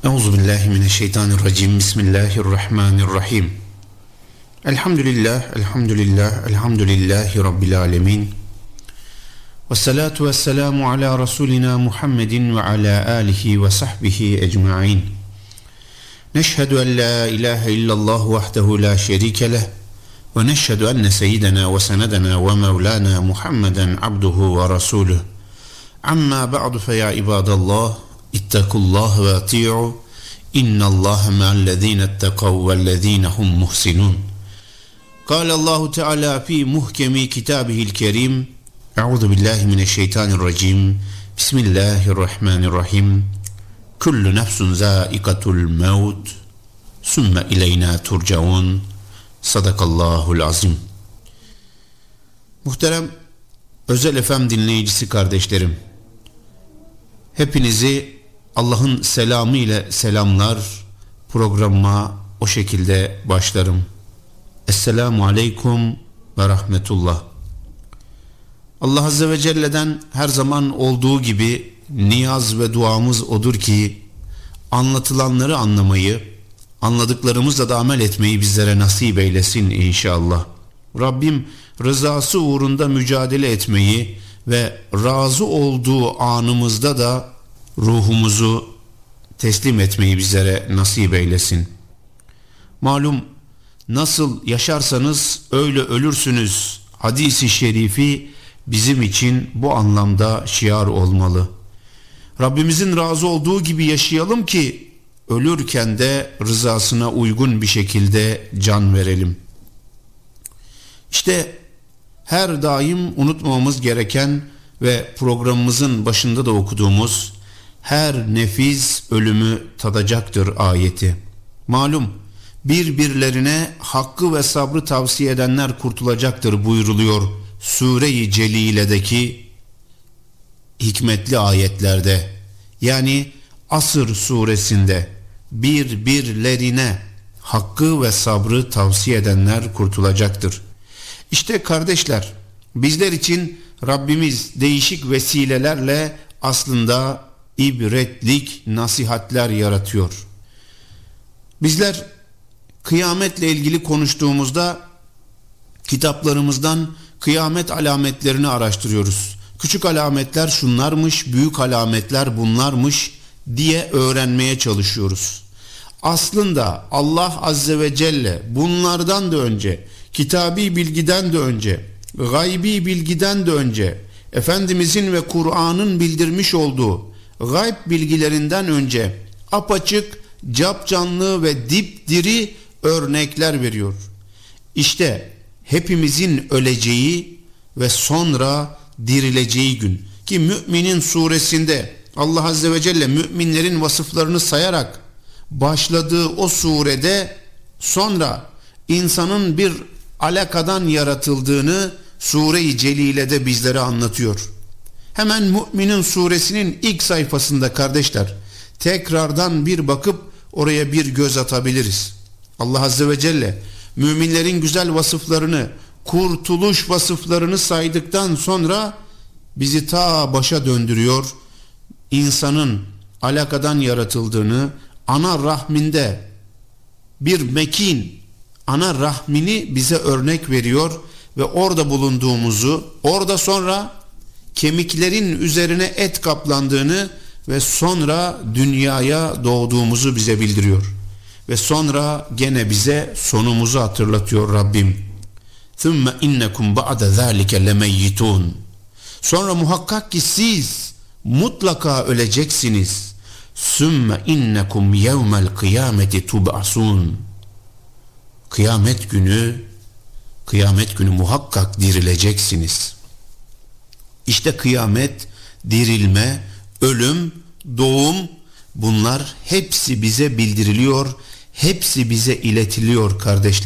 Euzubillahimineşşeytanirracim. Bismillahirrahmanirrahim. Elhamdülillahi Rabbil alemin. Vessalatu vesselamu ala Resulina Muhammedin ve ala alihi ve sahbihi ecma'in. Neşhedü en la ilahe illallah vahdehu la şerike leh ve neşhedü enne seyyidena ve senedena ve mevlana Muhammeden abduhu ve rasuluh. Amma ba'du fe ya ibadallah ittakullah ve ati'u innallaha ma'allezine ittekav vellezine hum muhsinun. Kâlallahu Teala fi muhkemi kitabihil kerim. Euzu billahi mineşşeytanirracim. Bismillahirrahmanirrahim. Kullu nefsun zâikatul mevt. Sümme ileyna turcaun. Sadakallahul azim. Muhterem Özel FM dinleyicisi kardeşlerim, hepinizi Allah'ın selamı ile selamlar. Programıma o şekilde başlarım. Esselamu aleyküm ve rahmetullah. Allah Azze ve Celle'den her zaman olduğu gibi niyaz ve duamız odur ki anlatılanları anlamayı, anladıklarımızla da amel etmeyi bizlere nasip eylesin inşallah. Rabbim rızası uğrunda mücadele etmeyi ve razı olduğu anımızda da ruhumuzu teslim etmeyi bizlere nasip eylesin. Malum nasıl yaşarsanız öyle ölürsünüz hadisi şerifi bizim için bu anlamda şiar olmalı. Rabbimizin razı olduğu gibi yaşayalım ki ölürken de rızasına uygun bir şekilde can verelim. İşte her daim unutmamamız gereken ve programımızın başında da okuduğumuz her nefis ölümü tadacaktır ayeti. Malum birbirlerine hakkı ve sabrı tavsiye edenler kurtulacaktır buyuruluyor Sure-i Celile'deki hikmetli ayetlerde. Yani Asr suresinde birbirlerine hakkı ve sabrı tavsiye edenler kurtulacaktır. İşte kardeşler, bizler için Rabbimiz değişik vesilelerle aslında ibretlik nasihatler yaratıyor. Bizler kıyametle ilgili konuştuğumuzda kitaplarımızdan kıyamet alametlerini araştırıyoruz. Küçük alametler şunlarmış, büyük alametler bunlarmış diye öğrenmeye çalışıyoruz. Aslında Allah Azze ve Celle bunlardan da önce, kitabi bilgiden de önce, gaybi bilgiden de önce, Efendimizin ve Kur'an'ın bildirmiş olduğu gayb bilgilerinden önce apaçık, capcanlı ve dipdiri örnekler veriyor. İşte hepimizin öleceği ve sonra dirileceği gün, ki Müminin suresinde Allah Azze ve Celle müminlerin vasıflarını sayarak başladığı o surede sonra insanın bir alakadan yaratıldığını Sure-i Celile'de bizlere anlatıyor. Hemen Müminin suresinin ilk sayfasında kardeşler tekrardan bir bakıp oraya bir göz atabiliriz. Allah Azze ve Celle müminlerin güzel vasıflarını, kurtuluş vasıflarını saydıktan sonra bizi ta başa döndürüyor. İnsanın alakadan yaratıldığını, ana rahminde bir mekin, ana rahmini bize örnek veriyor ve orada bulunduğumuzu, orada sonra kemiklerin üzerine et kaplandığını ve sonra dünyaya doğduğumuzu bize bildiriyor. Ve sonra gene bize sonumuzu hatırlatıyor Rabbim. ثُمَّ اِنَّكُمْ بَعْدَ ذَٰلِكَ لَمَيِّتُونَ. Sonra muhakkak ki siz mutlaka öleceksiniz. ثُمَّ اِنَّكُمْ يَوْمَ الْقِيَامَةِ تُبْعَسُونَ. Kıyamet günü muhakkak dirileceksiniz. İşte kıyamet, dirilme, ölüm, doğum, bunlar hepsi bize bildiriliyor, hepsi bize iletiliyor kardeşler.